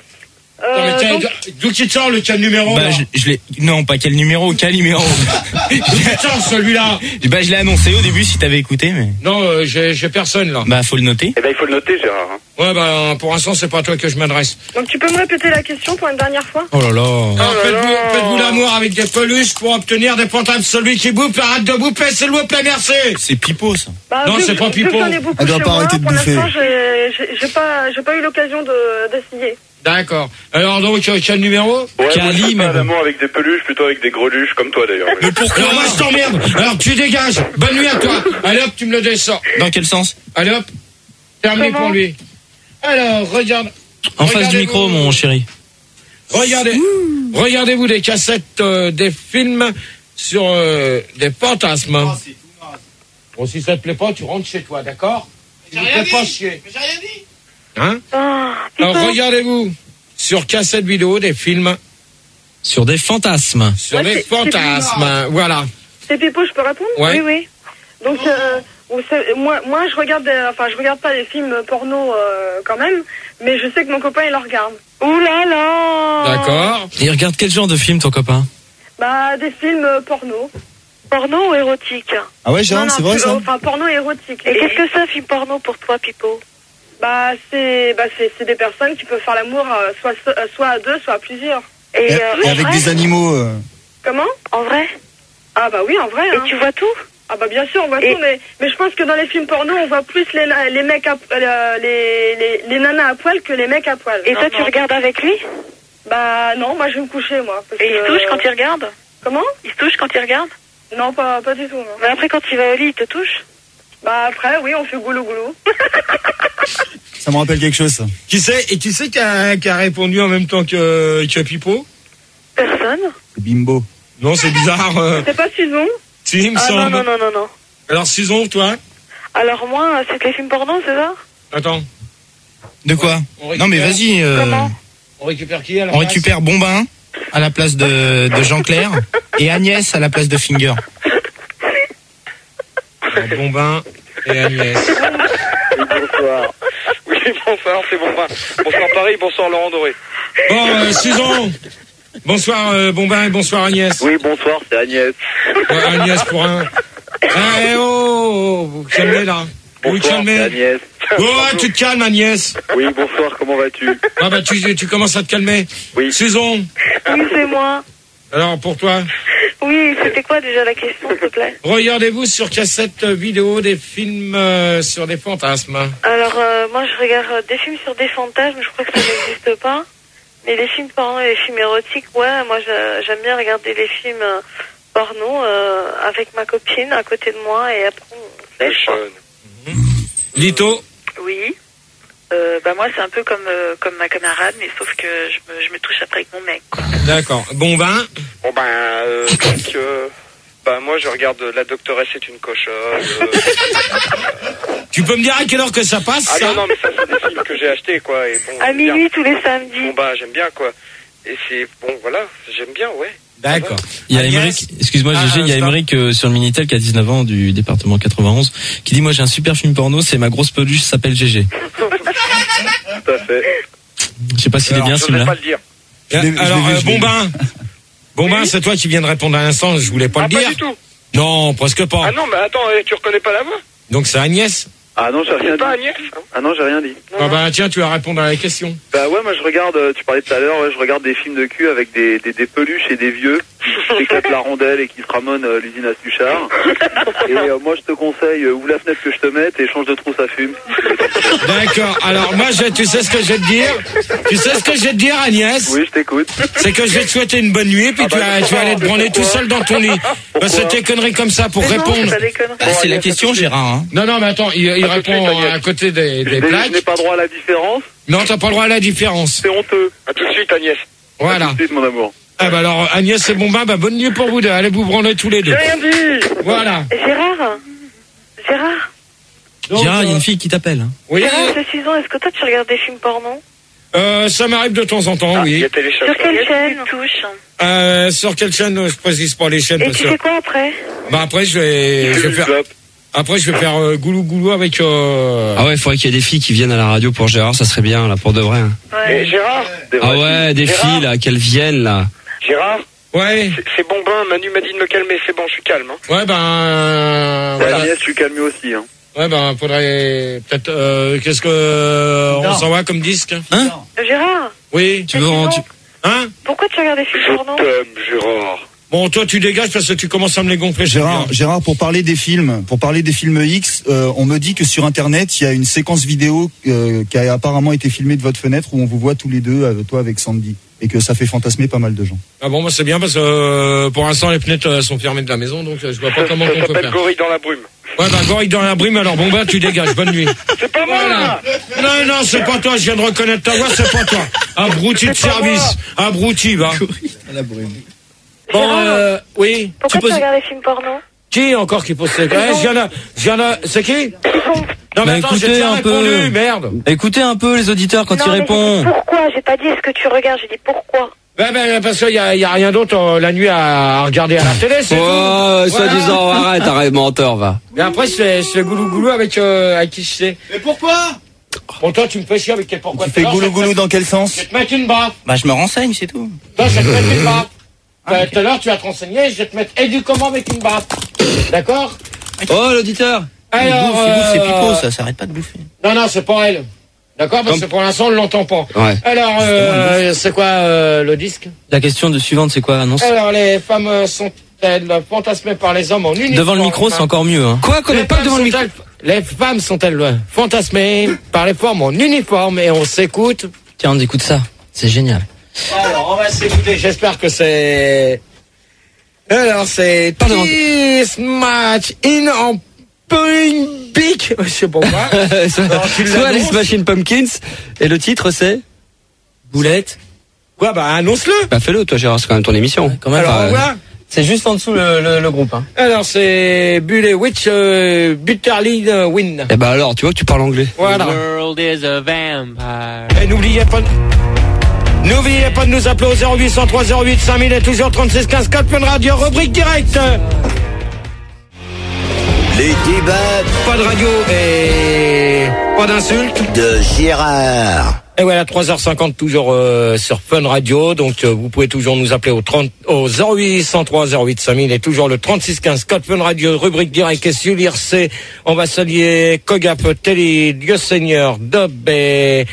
Non, mais Euh, tiens, donc, d'où tu te sors le quel numéro? Bah, là je, je l'ai. Non, pas quel numéro, quel numéro. D'où tu te sors celui-là? Bah, je l'ai annoncé au début si t'avais écouté, mais. Non, euh, j'ai j'ai personne là. Bah, faut le noter. Eh ben, il faut le noter, Gérard. hein. Ouais, bah, pour l'instant, c'est pas à toi que je m'adresse. Donc tu peux me répéter la question pour une dernière fois? Oh là là. Alors, faites-vous faites-vous l'amour avec des peluches pour obtenir des fantasmes. Celui qui bouffe, arrête de bouffer, s'il vous plaît, merci. C'est Pipo, ça. Bah, Non, vu c'est que- pas vu que Pipo. j'en ai beaucoup Elle doit chez pas moi, arrêter de pour bouffer. l'instant, j'ai- j'ai j'ai pas, j'ai pas eu l'occasion de- d'essayer. D'accord. Alors, donc, euh, quel numéro? Ouais, moi, je Cali, fais mais pas bon. l'amour avec des peluches, plutôt avec des greluches, comme toi d'ailleurs. Mais pourquoi? Alors, moi, je t'emmerde. Alors, tu dégages. Bonne nuit à toi. Allez, hop, tu me le descends. Dans quel sens? Allez, hop. Terminé Comment pour lui. Alors, regarde. En face du regardez-vous- micro, mon chéri. Regardez, regardez-vous des cassettes, euh, des films sur euh, des fantasmes. Oh, c'est tout naze. Bon, si ça te plaît pas, tu rentres chez toi, d'accord? Tu J'ai ne rien fais pas dit! chier. Mais j'ai rien dit! Hein? ah, Alors, Pipo. regardez-vous sur cassette vidéo des films Sur des fantasmes. sur Ouais, les c'est- c'est fantasmes. Voilà. C'est Pipo, je peux répondre? Ouais. Oui, oui. Donc, euh, vous savez, moi, moi, je regarde, des- enfin, je regarde pas les films porno euh, quand même, mais je sais que mon copain il en regarde. Ouh là là. D'accord. Et il regarde quel genre de film, ton copain? Bah, des films euh, porno. Porno ou érotique? Ah ouais, Gérard, Non, non, c'est vrai plus- ça? Enfin, porno érotique. Et qu'est-ce que c'est un film porno pour toi, Pipo? Bah, c'est, bah, c'est, c'est des personnes qui peuvent faire l'amour euh, soit, euh, soit à deux, soit à plusieurs. Et, Et, euh, et en avec vrai des animaux. euh, Comment? En vrai? Ah bah oui, en vrai. Et Hein. tu vois tout? Ah bah bien sûr, on voit Et- tout, mais, mais je pense que dans les films porno, on voit plus les, na- les mecs, à, euh, les, les, les nanas à poil que les mecs à poil. Et Non, toi, tu non. regardes avec lui? Bah non, moi je vais me coucher, moi. Parce Et il se que- touche quand il regarde? Comment? Il se touche quand il regarde? Non, pas, pas du tout, non. Mais après, quand il va au lit, il te touche? Bah après, oui, on fait goulou goulou. Ça me rappelle quelque chose, ça. Qui c'est? Et qui c'est qui a, qui a répondu en même temps que, que Pipo? Personne? C'est Bimbo. Non, c'est bizarre. euh, C'est pas Susan? si, il me Ah non, semble. non, non, non, non. Alors, Susan, toi? Alors moi, c'est que les films porno, c'est ça? Attends. De quoi? On récupère- Non, mais vas-y. euh, Comment? On récupère qui à la on place? récupère Bombin à la place de, de Jean-Claire et Agnès à la place de Finger. Alors, Bombin et Agnès. Bonsoir. Oui, bonsoir, c'est Bombin. Bonsoir Paris, bonsoir Laurent Doré. Bon, euh, Susan. Bonsoir euh, Bombin et bonsoir Agnès. Oui, bonsoir, c'est Agnès. Ouais, Agnès pour un. Ah, eh, oh, vous calmez là. Vous Bonsoir, calmez. c'est Agnès. Oh, tu te calmes Agnès. Oui, bonsoir, comment vas-tu? Ah bah tu, tu commences à te calmer. Oui. Susan. Oui, c'est moi. Alors pour toi. Oui, c'était quoi déjà la question, s'il te plaît? Regardez-vous sur cassette vidéo des films euh, sur des fantasmes. Alors, euh, moi, je regarde euh, des films sur des fantasmes, je crois que ça n'existe pas. Mais les films porno et les films érotiques, ouais, moi, je- j'aime bien regarder les films euh, porno euh, avec ma copine à côté de moi et après, on se lèche, quoi. Lito. Oui. Euh, bah moi c'est un peu comme euh, comme ma camarade, mais sauf que je me, je me touche après avec mon mec. Quoi. D'accord. Bon vin. Bon ben, euh, donc, euh, bah moi je regarde La Doctoresse est une cochonne. Euh... Tu peux me dire à quelle heure que ça passe Ah ça non, non, mais ça c'est des films que j'ai achetés quoi. Et bon, À j'aime bien. minuit tous les samedis. Bon bah j'aime bien quoi. Et c'est, bon voilà, j'aime bien, ouais. D'accord. Il y a Agnès. Émeric, excuse-moi Ah, Gégé, il y a stop. Émeric euh, sur le Minitel qui a dix-neuf ans du département quatre-vingt-onze qui dit moi j'ai un super film porno, c'est ma grosse peluche s'appelle Gégé. Tout à fait. Je sais pas s'il est Alors, bien Je vais celui-là. pas le dire. Euh, l'ai- je Alors, l'ai vu, euh, je l'ai vu. Bombin. Bombin, c'est toi qui viens de répondre à l'instant, je voulais pas Ah le pas dire. du tout. Non, presque pas. Ah non, mais attends, eh, tu reconnais pas la voix? Donc c'est Agnès. Ah non, j'ai rien C'est dit. pas Agnès hein? Ah non, j'ai rien dit. Ah bah tiens, tu vas répondre à la question. Bah ouais, moi je regarde, euh, tu parlais tout à l'heure, ouais, je regarde des films de cul avec des, des, des peluches et des vieux qui s'éclatent la rondelle et qui se ramonent euh, l'usine à Suchard. Et euh, moi je te conseille, euh, ouvre la fenêtre que je te mette et change de trou, ça fume. D'accord. Alors moi, je, tu sais ce que je vais te dire. Tu sais ce que je vais te dire, Agnès. Oui, je t'écoute. C'est que je vais te souhaiter une bonne nuit, puis Ah tu, bah, vas, tu vas aller te branler tout pourquoi seul dans ton lit. Parce que tes conneries comme ça pour Mais non, répondre. c'est pas des conneries. Bah, c'est la question, Gérard. Hein. Non, non, mais attends, il, il À tout de répond suite, Agnès. à côté des, Je des n'ai- je plaques. n'ai pas droit à la différence, Non, t'as pas le droit à la différence. c'est honteux. À tout de suite Agnès. À Voilà. tout de suite, mon amour. Ah bah alors, Agnès et Bombin, bah bonne nuit pour vous deux. Allez vous branler tous les deux. J'ai rien dit. Voilà. Gérard Gérard Donc, Gérard, il y a euh, une fille qui t'appelle. hein. Oui, Gérard, c'est Susan, est-ce que toi tu regardes des films porno? euh, ça m'arrive de temps en temps, Ah, il y oui. a téléchat. Sur quelle chaîne? Tu touches. Euh, sur quelle chaîne? Je précise pas les chaînes Et parce tu que. fais quoi après? Bah après je vais, je vais faire. Après je vais faire euh, goulou goulou avec. Euh... Ah ouais, il faudrait qu'il y ait des filles qui viennent à la radio pour Gérard, ça serait bien là pour de vrai. hein. Et Ouais. Gérard, Ah ouais, des Gérard. filles là, qu'elles viennent là. Gérard, Ouais. c'est- c'est Bombin, Manu m'a dit de me calmer, c'est bon, je suis calme. Hein. Ouais ben. euh, Ouais, voilà. Agnès, je suis calme aussi. Hein. Ouais ben faudrait peut-être. Euh, Qu'est-ce que euh, on Non. s'envoie comme disque? Hein Gérard, Oui. Tu veux en- tu- Hein? pourquoi tu regardes des films Je porno? t'aime, Gérard. Bon toi tu dégages parce que tu commences à me les gonfler. Gérard, Gérard, pour parler des films, pour parler des films X, euh, on me dit que sur Internet, il y a une séquence vidéo euh, qui a apparemment été filmée de votre fenêtre où on vous voit tous les deux, euh, toi avec Sandy, et que ça fait fantasmer pas mal de gens. Ah bon, bah c'est bien parce que euh, pour l'instant les fenêtres euh, sont fermées de la maison, donc euh, je vois pas comment Ça on peut s'appelle faire. Gorille dans la brume. Ouais, bah gorille dans la brume, alors bon bah tu dégages, bonne nuit. C'est pas moi Voilà. Non, non, c'est pas toi, je viens de reconnaître ta voix, c'est pas toi. Abruti de C'est pas service, abruti, va. La brume. Bon, Gérard, euh, oui. pourquoi tu poses- regardes des films porno? Qui encore qui pose ces questions? Eh, je viens de, je viens de, c'est qui? Non mais Bah, attends, écoutez j'ai déjà un peu. répondu, merde. Écoutez un peu les auditeurs quand Non, ils mais j'ai répondent. dit pourquoi? J'ai pas dit est-ce que tu regardes, j'ai dit pourquoi. Ben, ben, parce qu'il y a, y a rien d'autre euh, la nuit à, à regarder à la télé, c'est Oh, tout. soi Voilà. disant, arrête, arrête, menteur, va. Et après, je fais, je fais goulou goulou avec, euh, avec qui je sais. Mais pourquoi? Bon, toi, tu me fais chier avec quel pourquoi Tu tout fais à l'heure, goulou je vais te goulou mettre- dans quel Je sens? vais te mettre une baffe. Bah, je me renseigne, c'est tout. Toi, je vais te mettre une baffe. Euh, Tout à l'heure, tu vas te renseigner, je vais te mettre éduquement avec une baffe. D'accord? Oh, l'auditeur. Il Alors, bouffe, il bouffe, c'est euh, pipeau, ça s'arrête pas de bouffer. Non, non, c'est pas elle. D'accord? Parce que pour l'instant, on ne l'entend pas. Ouais. Alors, euh, c'est quoi euh, le disque? La question de suivante, c'est quoi l'annonce? Alors, les femmes euh, sont-elles fantasmées par les hommes en uniforme? Devant le micro, c'est encore mieux. Hein. Quoi, connais Les pas femmes devant le micro? sont-elles- Les femmes sont-elles euh, fantasmées par les formes en uniforme? Et on s'écoute. Tiens, on écoute ça. C'est génial. Alors, on va s'écouter. J'espère que c'est... Alors, c'est Pardon. This match in en Olympique. Je sais pas quoi. Alors, tu Soit les l'annonces. Smashing Pumpkins, et le titre c'est Boulette. Quoi, bah, annonce-le. Bah fais-le, toi Gérard, c'est quand même ton émission. Quand même, Alors, enfin, on voit. c'est juste en dessous le, le, le groupe. Hein. Alors, c'est Bulle Witch euh, Butterly euh, Win. Et bah alors, tu vois que tu parles anglais. Voilà. world is a vampire. Et n'oubliez pas... N'oubliez pas de nous appeler au zéro huit cent trois zéro huit cinq mille et toujours trente-six quinze quatre Fun Radio, rubrique directe. Les débats. Pas de radio et... Pas d'insultes. De Gérard. Et voilà, trois heures cinquante toujours euh, sur Fun Radio. Donc euh, vous pouvez toujours nous appeler au trente au zéro huit cent trois zéro huit cinq mille et toujours le trente-six quinze code Fun Radio, rubrique direct et sur l'I R C. On va saluer Kogap, Telly, Dieu Seigneur, Dob et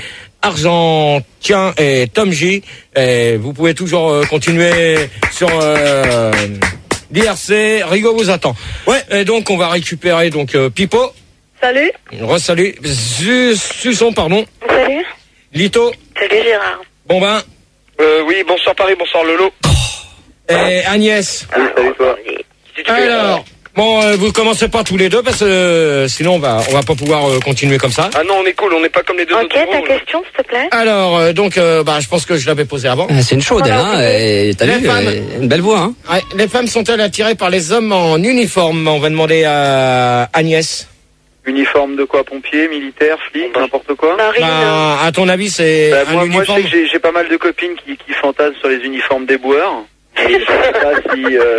Argentien et Tom J. Et vous pouvez toujours euh, continuer sur euh, l'I R C. Rigo vous attend. Ouais. Et donc on va récupérer donc euh, Pipo. Salut. Re-salut. Suçon, pardon. Salut. Lito. Salut Gérard. Bon ben. Euh, oui, bonsoir Paris, bonsoir Lolo. Et Agnès. Oui, salut toi. Alors, bon, euh, vous commencez pas tous les deux parce que euh, sinon on va on va pas pouvoir euh, continuer comme ça. Ah non, on est cool, on n'est pas comme les deux Ok, autres. ta question, s'il te plaît. Alors, euh, donc, euh, bah, je pense que je l'avais posé avant. Ah, c'est une chaude, elle, hein. Et t'as Les vu, femmes. euh, une belle voix, hein. Ouais, les femmes sont-elles attirées par les hommes en uniforme? On va demander à Agnès. Uniforme de quoi? Pompier, militaire, flic, n'importe quoi? Bah, à ton avis, c'est Bah, un moi, moi, je uniforme sais que j'ai- j'ai pas mal de copines qui, qui fantasment sur les uniformes d'éboueurs. Et je sais pas si, euh,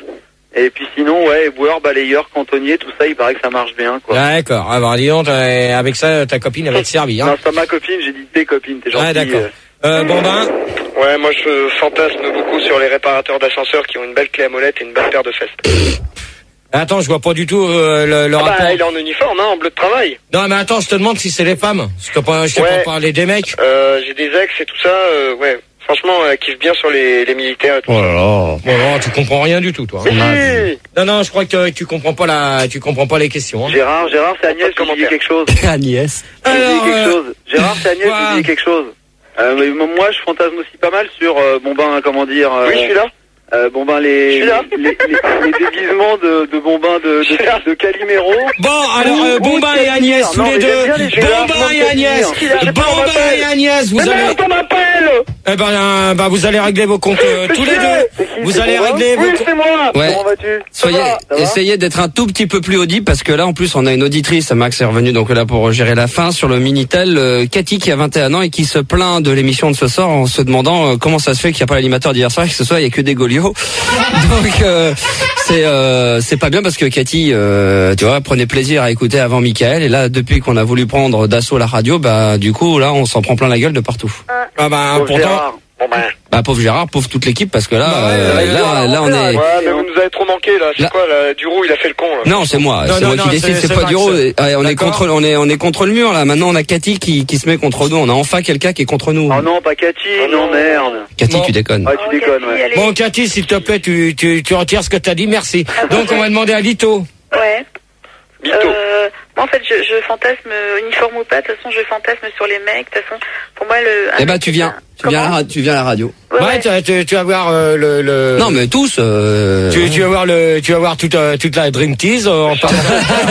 Et puis sinon, ouais, éboueur, balayeur, cantonnier, tout ça, il paraît que ça marche bien, quoi. D'accord. Alors, dis donc, t'as- avec ça, ta copine, elle va te servir. Non, Hein. c'est pas ma copine, j'ai dit tes copines, t'es gentil. Ah, d'accord. euh. Euh, bon ben. Ouais, moi je fantasme beaucoup sur les réparateurs d'ascenseurs qui ont une belle clé à molette et une belle paire de fesses. Attends, je vois pas du tout euh, le, le Ah rapport. bah, il est en uniforme, hein, en bleu de travail. Non, mais attends, je te demande si c'est les femmes. Je t'ai pas, je t'ai Ouais. pas parlé des mecs. Euh, j'ai des ex et tout ça, euh, ouais. Franchement, elle kiffe bien sur les, les militaires et tout. Oh là là. Bon, non, tu comprends rien du tout, toi. Mais si. Non, non, je crois que tu comprends pas la, tu comprends pas les questions. Hein. Gérard, Gérard, c'est Agnès qui dit quelque chose. Agnès. Je vous dis Alors, quelque euh, chose. Gérard, c'est Agnès qui dit quelque chose. Euh, mais moi, je fantasme aussi pas mal sur, euh, bon ben, comment dire... Euh, Oui, je suis là. Euh, bon ben, les, les, les, les, les déguisements de, de Bombin de, de, de Calimero. Bon, alors, euh, Bombin et Agnès, tous Non, les mais deux. j'aime bien les Gérard, Bombin je et m'en Agnès. fais dire. Bombin et Agnès, vous Mais allez... merde, on m'appelle. Eh ben, euh, bah, vous allez régler vos comptes euh, tous les deux. Vous allez régler vos Oui, comptes. c'est moi. Ouais. Comment vas-tu? Soyez, Ça va, ça va essayez d'être un tout petit peu plus audible parce que là, en plus, on a une auditrice, Max est revenu donc là pour gérer la fin sur le Minitel, euh, Cathy qui a vingt et un ans et qui se plaint de l'émission de ce soir en se demandant euh, comment ça se fait qu'il n'y a pas l'animateur d'hier soir et que ce soir il n'y a que des Golios. Donc euh, c'est euh, c'est pas bien parce que Cathy, euh, tu vois, prenait plaisir à écouter avant Mickaël et là depuis qu'on a voulu prendre d'assaut la radio, bah du coup là on s'en prend plein la gueule de partout. Ah bah, Pauvre pourtant... Gérard. Bon ben. Bah pauvre Gérard, pauvre toute l'équipe parce que là, Bah ouais, euh, ouais, là, là on est. Ouais, mais vous nous avez trop manqué là. C'est Là- quoi là? Duro, il a fait le con là. Non, c'est moi, Non, c'est non, moi non, qui décide, c'est- c'est c'est pas Max. Duro. Ouais, on est D'accord. contre, on est, on est contre le mur là. Maintenant, on a Cathy qui, qui se met contre nous. On a enfin quelqu'un qui est contre nous. Oh non, pas Cathy, Oh non, non. merde. Cathy, Bon. tu déconnes. Ah, tu déconnes, ouais. Bon, Cathy, s'il te plaît, tu, tu, tu retires ce que t'as dit, merci. Donc, on va demander à Lito. Ouais. Bito. Euh, moi, en fait, je, je fantasme euh, uniforme ou pas. De toute façon, je fantasme sur les mecs. De toute façon, pour moi, le. Eh ben, tu viens, tu viens, à la, ra- tu viens à la radio. Ouais, Ouais, ouais. tu, tu, tu vas voir euh, le, le... Non, mais tous. Euh... Tu, tu vas voir le, tu vas voir toute, euh, toute la Dream Tease euh, en parlant.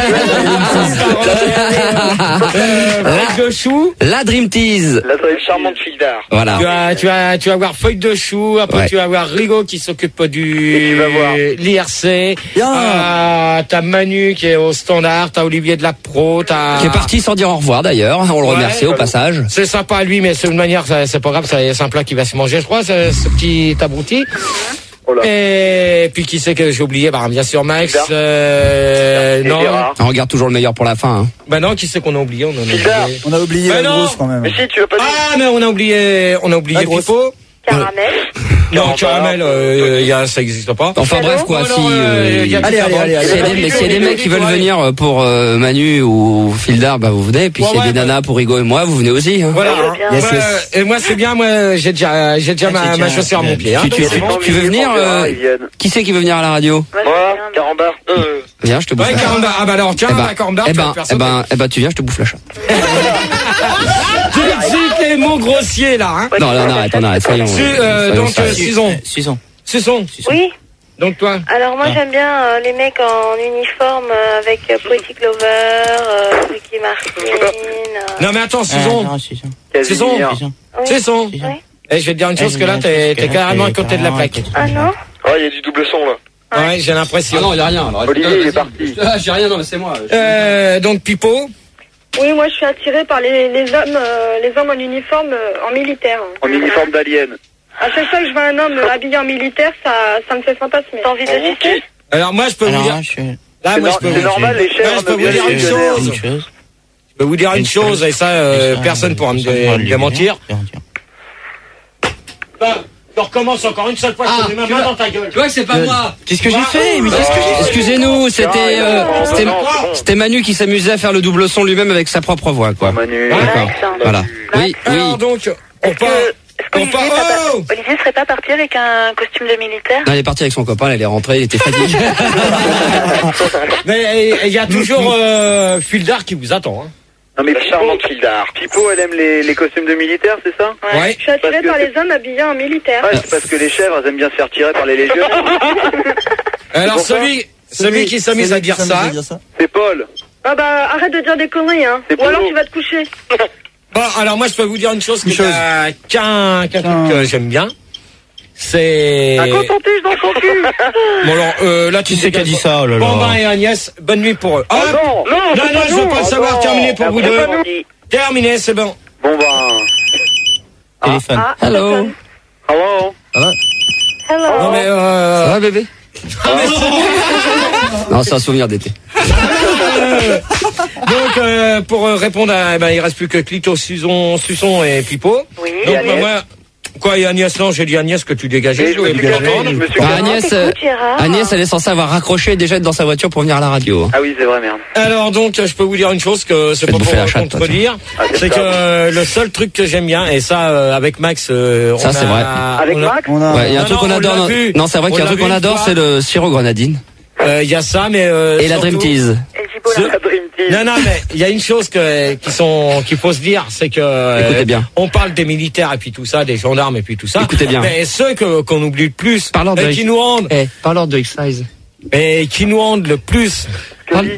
Feuille de chou. La Dream Tease. Là, ça va Une être charmante fille d'art. Voilà. Tu vas, tu vas, tu vas voir feuille de chou. Après, Ouais. tu vas voir Rigo qui s'occupe Et du tu vas voir. l'I R C. Bien. Ah, t'as Manu qui est au standard. T'as Olivier de la Pro. T'as. Qui est parti sans dire au revoir d'ailleurs. On le Ouais, remercie au voilà. passage. C'est sympa lui, mais c'est une manière, ça- c'est pas grave, ça- c'est un plat qui va se manger, je crois, ce, ce petit abruti. Oh là. Et puis qui c'est que j'ai oublié? Bah bien sûr Max. Gérard. Euh, Et non. Gérard. On regarde toujours le meilleur pour la fin. Hein. Bah non, qui c'est qu'on a oublié? On en a Gérard. oublié. On a oublié Bah la non. grosse quand même. Mais si, tu veux pas dire. Ah mais on a oublié, on a oublié La grosse. Pipo. Caramel. Non, caramel, euh, y a, ça existe pas. Enfin bref quoi, Oh, si. non, euh, euh, y a Allez, tout allez, à allez, voir. allez. S'il y a des, mais s'il y a des mecs qui veulent venir pour euh, Manu ou Fildar, bah vous venez. Puis Ouais, s'il y a ouais, des bah- nanas pour Rigo et moi, vous venez aussi. Hein. Voilà. Ouais, je veux hein. bien. Yes, Moi, yes. Et moi c'est bien, moi j'ai déjà, j'ai déjà ma, ma chaussure à mon pied. Hein, Tu, tu, donc c'est tu, bon. tu veux venir euh, Ils viennent. Qui c'est qui veut venir à la radio? Moi, je Moi, veux bien, mais- Carambar. Euh. Viens, je te bouffe Ouais, la chatte. Carambar. Ah bah alors tiens, Eh ben, la Carambar, eh tu vas ben, te faire eh sauter. ben, eh ben, tu viens, je te bouffe la chatte. Tu dis les mots grossiers là, hein. Non, là, on arrête, on arrête. Soyons, Su- euh, soyons donc, sérieux. euh, Susan. Susan. Susan. Oui. Donc toi. Alors moi j'aime bien euh, les mecs en uniforme euh, avec euh, Poetic Lover, euh, Ricky Martin. Euh... Non mais attends, Ah, Susan. non, Susan. Susan. Susan. Oui. Susan. Oui. Eh, je vais te dire une chose que là, t'es t'es carrément à côté de la plaque. Ah non. Ah, il y a du double son là. Ouais, j'ai l'impression. Ah non, il a rien. Alors, Olivier, euh, il est vas-y. parti. Ah, j'ai rien, non, mais c'est moi. Euh, donc Pipo. Oui, moi je suis attirée par les, les hommes euh, les hommes en uniforme euh, en militaire. En uniforme d'alien. À chaque fois que je vois un homme euh, habillé en militaire, ça, ça me fait fantasmer. T'as envie de sucer? Alors moi, je peux vous Alors, dire. là, je... Là, C'est moi, nor- je peux c'est vous normal, les Ouais, chèvres je peux ne vous dire viennent une que chose. une chose. Je peux vous dire une chose, et ça, euh, personne pourra me dé- démentir. Bah, tu recommences encore une seule fois, je te mets ma main dans ta gueule. Tu vois que c'est pas moi. Qu'est-ce que j'ai fait? Mais qu'est-ce que j'ai fait? Excusez-nous, c'était euh, c'était c'était Manu qui s'amusait à faire le double son lui-même avec sa propre voix, quoi. Manu. D'accord. Voilà. Oui, Alors oui. donc, on Est-ce que, part. est-ce On qu'Olivier part. serait pas- Oh Olivier serait pas parti avec un costume de militaire? Non, il est parti avec son copain, elle est rentrée, il était fatigué. Mais il y a toujours euh, Fildar qui vous attend. Hein. Non mais charmante Fildar. Pipo, elle aime les, les costumes de militaires, c'est ça? Ouais. Je suis attirée Parce que par c'est- les hommes habillés en militaire. Ouais, c'est parce que les chèvres, elles aiment bien se faire tirer par les légions. Alors pour ça celui, celui qui s'amuse à dire ça. C'est Paul. Ah bah arrête de dire des conneries, hein. C'est Ou alors Polo. tu vas te coucher. Bon, alors moi je peux vous dire une chose, Une qu'il y a qu'un qu'un truc que j'aime bien. C'est. Un coton-tige dans son cul. Bon alors euh, là tu sais qui a dit ça, oh là là. Bambin et Agnès, bonne nuit pour eux. Ah non, non, non, c'est non, pas je veux nous. pas le Ah savoir. non. Terminé pour vous Après, deux. pas nous. Terminé, c'est bon. Bon bah. Téléphone. Ah, Hello. Hello. Hello. Non mais euh... Ça va, bébé? Non, c'est un souvenir d'été. Donc euh, pour euh, répondre à, eh ben, il reste plus que Clito, Suson, Suçon et Pipo. Oui. Donc Et bah, Agnès. moi, quoi et Agnès, non, j'ai dit Agnès que tu dégageais. Et je me suis voulais calmé, pas je me suis Bah, calmé. Agnès, t'écoute, euh, Gérard. Agnès, elle est censée avoir raccroché et déjà être dans sa voiture pour venir à la radio. Ah oui, c'est vrai, merde. Alors donc, je peux vous dire une chose que c'est Fais pas te pour bouffer la chatte, toi, contredire, Ah, c'est c'est ça. que euh, le seul truc que j'aime bien, et ça euh, avec Max, euh, Ça, on c'est a- vrai. Avec on a- Max? On a. Ouais, il y a un Non, truc non, qu'on on adore. l'a Non, vu. non, c'est vrai qu'il y a On un truc l'a qu'on vu adore, une c'est le sirop grenadine. Euh, Il y a ça, mais euh, Et la surtout- Dream Tease. Et Gibola. Ce- La Dream Team. Non, non, mais il y a une chose que qui sont qu'il faut se dire, c'est que euh, Écoutez bien. on parle des militaires et puis tout ça, des gendarmes et puis tout ça. Écoutez bien. Mais ceux que qu'on oublie le plus Parlons de et qui nous rendent Eh, parlons de X-Size. et qui nous rendent le plus Parle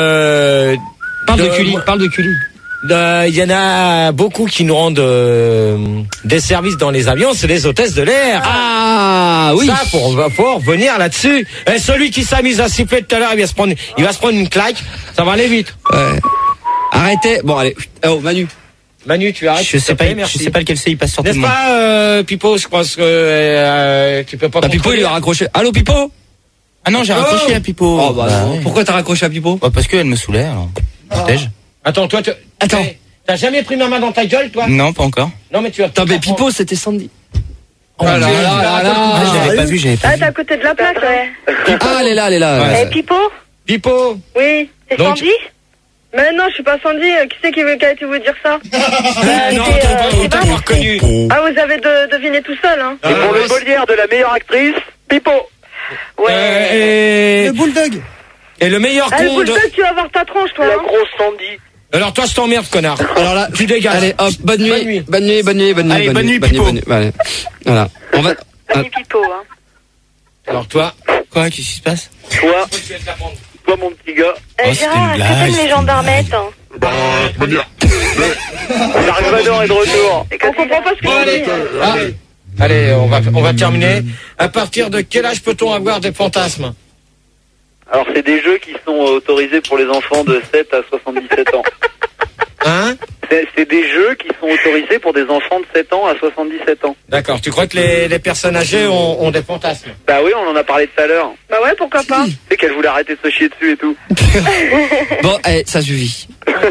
de Parle de Cully, parle de Cully. de- il y en a beaucoup qui nous rendent euh, des services dans les avions, c'est les hôtesses de l'air. Ah, oui. Ça, faut, faut revenir là-dessus. Et celui qui s'amuse à siffler tout à l'heure, il va se prendre, il va se prendre une claque. Ça va aller vite. Ouais. Arrêtez. Bon, allez. Oh, Manu. Manu, tu arrêtes. Je s'il te sais pas, plaît, je merci. sais pas lequel c'est, il passe sur tout le N'est-ce monde. pas, euh, Pipo, je pense que euh, tu peux pas. Bah, Pipo, il lui a raccroché. Allô, Pipo? Ah non, j'ai Oh raccroché à Pipo. Oh, bah, non. ouais. Pourquoi t'as raccroché à Pipo? Bah, parce qu'elle me saoulait, alors. Protège. Attends, toi, tu... Attends. Hey, t'as jamais pris ma main dans ta gueule, toi? Non, pas encore. Non, mais tu as. Attends, mais Pipo, c'était Sandy. Oh, là là, là là, là là, là. Ah, là. j'avais pas vu, j'avais pas Ah, vu. t'es à côté de la plaque, hein. Ah, elle est là, elle est là. Ouais. Et Pipo? Pipo. Oui. C'est Donc- Sandy? Mais non, je suis pas Sandy. euh, Qui c'est qui, veut- qui a été vous dire ça? Ah, non, c'est, t'as euh, pas c'est t'as pas- pas reconnu. Ah, vous avez de, deviné tout seul, hein. Et pour Ah, le ouais, Molière de la meilleure actrice, Pipo. Ouais. Euh, Le bulldog. et, et le meilleur Ah, le con de... bulldog, tu vas avoir ta tronche, toi, La hein. grosse Sandy. Alors toi, je t'emmerde, connard. Alors là, Tu dégages. allez, hop, bonne nuit. Bonne nuit. Bonne nuit, bonne nuit, bonne nuit. Allez, bonne nuit, Pipo. bonne nuit. Allez. Voilà. On va. Sandy Pipo, hein. Alors toi. Quoi, qu'est-ce qui se passe? Toi, toi mon petit gars. Euh, Oh, c'était Gérard, une est-ce que blague, t'aimes c'était les une gendarmettes? blague. hein Bah, très bien. Dark Vador est de retour. Et que On comprend pas ce que Bon, tu allez, dis. ah, allez, on va, on va terminer. À partir de quel âge peut-on avoir des fantasmes? Alors, c'est des jeux qui sont autorisés pour les enfants de sept à soixante-dix-sept ans. Hein? C'est c'est des jeux qui sont autorisés pour des enfants de sept ans à soixante-dix-sept ans. D'accord. Tu crois que les, les personnes âgées ont, ont des fantasmes? Bah oui, on en a parlé tout à l'heure. Bah ouais, pourquoi pas. Tu sais qu'elle voulait arrêter de se chier dessus et tout. Bon, eh, ça suffit.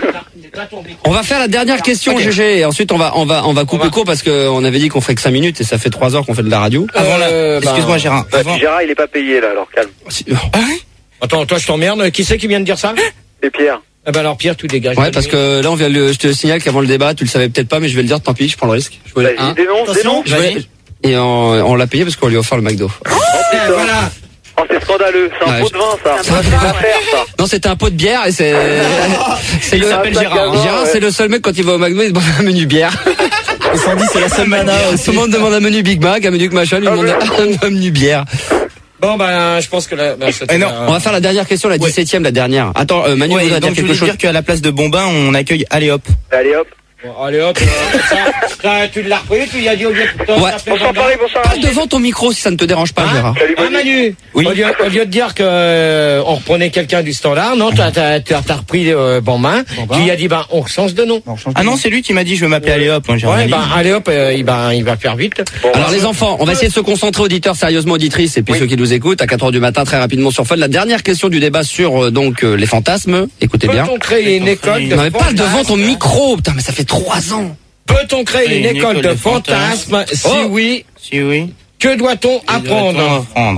On va faire la dernière question, Ok. G G, et ensuite on va on va on va couper va- court parce que on avait dit qu'on ferait que cinq minutes et ça fait trois heures qu'on fait de la radio. Avant la... Euh, bah, Excuse-moi, Gérard. Bah, Avant... puis Gérard, il est pas payé là, alors calme. Si- Attends, toi, je t'emmerde. Qui c'est qui vient de dire ça? C'est Pierre. Eh ben alors, Pierre, tu dégages. Ouais, parce que là on vient le, je te signale qu'avant le débat, tu le savais peut-être pas, mais je vais le dire, tant pis, je prends le risque. Je voulais Vas-y, un. dénonce, dénonce. Je voulais- et on, on l'a payé parce qu'on lui a offert le McDo. Eh, voilà. Oh, c'est scandaleux. C'est un Ouais, pot je- de vin, ça. Ça, c'est pas faire, ça. Non, c'était un pot de bière et c'est. c'est le. s'appelle Gérard. Gérard, Ouais. c'est le seul mec quand il va au McDo, il se demande un menu bière. Et Sandy, c'est la seule mana aussi. Tout le monde demande un menu Big Mac, un menu machin, lui Ah, demande un, un menu bière. Bon, ben, je pense que là, ben, c'était Eh non, la- On va faire la dernière question, la dix-septième, la dernière. Attends, euh, Manu Ouais, voudrait dire donc je quelque voulais chose. dire qu'à la place de Bombin, on accueille Allez hop. Allez hop. Bon, allez hop, euh, ça, ça, tu l'as repris, tu y as dit au lieu de Ouais. Bonsoir Paris, bonsoir. Pas devant ton micro si ça ne te dérange pas, Gérard. Salut, Ah Manu, Oui. au, lieu, au lieu de dire que euh, on reprenait quelqu'un du standard, non, t'as t'as t'as t'as repris euh, bon main, tu lui as dit ben on change de nom. Ah non, c'est lui qui m'a dit je veux m'appeler Allez hop. Moi, j'ai Ouais, rien ben dit. allez hop, euh, il ben il va faire vite. Alors les enfants, on va essayer de se concentrer, auditeurs, sérieusement auditrices, et puis ceux qui nous écoutent à quatre heures du matin, très rapidement sur Fun. La dernière question du débat sur euh, donc euh, les fantasmes. Écoutez bien. Peut-on créer une école de Non mais pas fantasmes devant ton micro, putain, mais ça fait trois ans. Peut-on créer une, école, de fantasmes? Si Oh. oui, Si oui. que doit-on apprendre? Apprendre.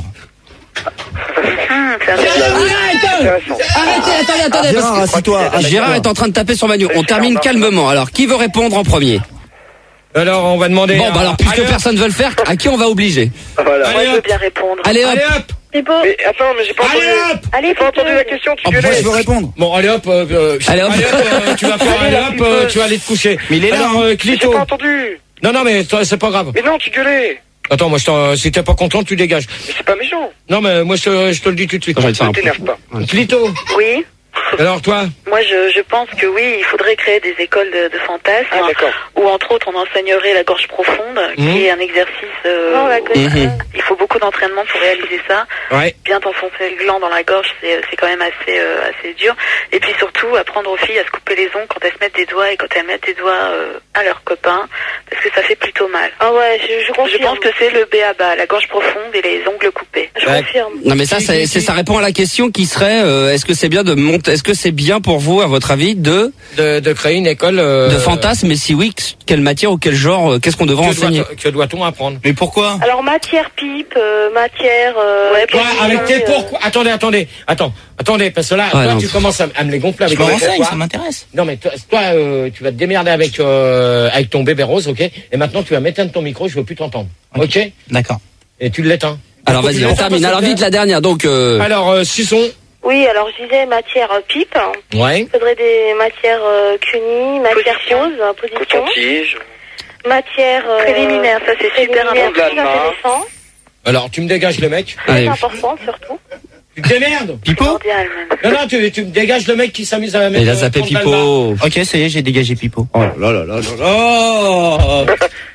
Hum, c'est Arrêtez, attendez, attendez, Gérard, parce que assis-toi. Gérard est en train de taper sur Manu. On termine calmement. Alors, qui veut répondre en premier? Alors, on va demander. Bon, bah alors, puisque allez, hop. personne veut le faire, à qui on va obliger? Voilà. Moi, Allez, je veux hop. bien répondre. Allez hop. Allez hop. Pipo. Mais attends, mais j'ai pas entendu. Allez hop. Allez, J'ai pas entendu Pipo. la question, tu Oh, moi, gueulais. je veux répondre. Bon, allez hop. euh, euh, Allez, hop. euh, tu vas faire. Allez hop. euh, tu vas aller te coucher. Mais il est là, Alors, hein. euh, J'ai Clito. pas entendu. Non, non, mais toi, c'est pas grave. Mais non, tu gueulais. Attends, moi, je t'en- si t'es pas content, tu dégages. Mais c'est pas méchant. Non, mais moi, je, je te le dis tout de suite. J'ai envie de faire Ne un peu. t'énerve pas. Clito. Oui. Alors, toi. Moi, je, je pense que oui, il faudrait créer des écoles de, de fantasmes, Ah, d'accord. où entre autres on enseignerait la gorge profonde, Mhm. qui est un exercice. euh, Non, la où- Mhm. Il faut beaucoup d'entraînement pour réaliser ça. Ouais. Bien t'enfoncer le gland dans la gorge, c'est c'est quand même assez euh, assez dur. Et puis surtout, apprendre aux filles à se couper les ongles quand elles se mettent des doigts et quand elles mettent des doigts euh, à leurs copains, parce que ça fait plutôt mal. Ah ouais, je, je Je confirme. pense que c'est le B A B A, la gorge profonde et les ongles coupés. Je Ouais. confirme. Non mais ça, c'est, c'est- ça répond à la question qui serait, euh, est-ce que c'est bien de monter, est-ce que c'est bien pour vous, à votre avis, de De, de créer une école. euh, de fantasmes, et si oui, quelle matière ou quel genre, euh, qu'est-ce qu'on devrait que enseigner? doit- Que doit-on apprendre? Mais pourquoi? Alors, matière pipe, euh, matière... Euh, Ouais, Toi, position, avec tes euh, pourquoi. Attendez, attendez. Attends, attendez, parce que là, Ouais, toi, non. tu commences à, à me les gonfler Je avec me tes renseigne, pourquoi. ça m'intéresse. Non, mais toi, toi, euh, tu vas te démerder avec, euh, avec ton bébé rose, ok? Et maintenant, tu vas m'éteindre ton micro, je veux plus t'entendre. Ok? D'accord. Et tu l'éteins. Alors Tu vas-y, on l'éteins termine. parce Alors que- vite la dernière. Donc euh, Alors, euh, Suçon. Oui, alors je disais matière euh, pipe. Ouais. Il faudrait des matières euh, cunis, matière pose, euh, position. Coton-tige. Matière... euh, Préliminaire, ça c'est super préliminaire, important. très intéressant. Alors, tu me dégages le mec. Très allez. important, surtout. Tu te démerdes. Pipo? Cordial, même. Non, non, tu, tu me dégages le mec qui s'amuse à mettre. il a euh, zappé ton calmar. Pipo. Ok, ça y est, j'ai dégagé Pipo. Oh là là là là là.